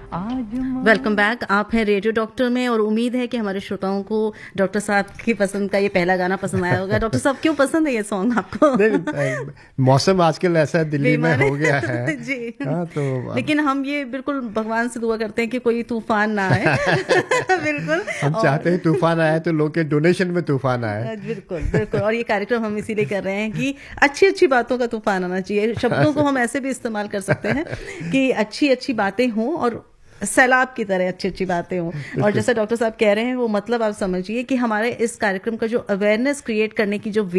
आज welcome back. आप हैं रेडियो डॉक्टर में और उम्मीद है कि हमारे श्रोताओं को डॉक्टर साहब की पसंद का ये पहला गाना पसंद आया होगा। डॉक्टर साहब क्यों पसंद है ये सॉन्ग आपको? नहीं, मौसम आजकल ऐसा दिल्ली में हो गया है। जी हाँ, तो लेकिन हम ये बिल्कुल भगवान से दुआ करते हैं कि कोई तूफान ना आए। बिल्कुल हम चाहते हैं तूफान आए तो लोग के डोनेशन में तूफान आए। बिल्कुल बिल्कुल। और ये कार्यक्रम हम इसीलिए कर रहे हैं कि अच्छी अच्छी बातों का तूफान आना चाहिए। शब्दों को हम ऐसे भी इस्तेमाल कर सकते हैं कि अच्छी अच्छी बातें हों और सैलाब की तरह अच्छी अच्छी बातें हों। और जैसे डॉक्टर साहब कह रहे हैं वो मतलब आप समझिए कि हमारे इस कार्यक्रम का जो अवेयरनेस क्रिएट करने की जो